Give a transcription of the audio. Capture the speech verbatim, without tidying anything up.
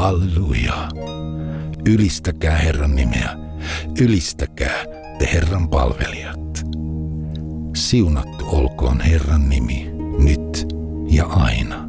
Halleluja. Ylistäkää Herran nimeä. Ylistäkää te Herran palvelijat. Siunattu olkoon Herran nimi nyt ja aina.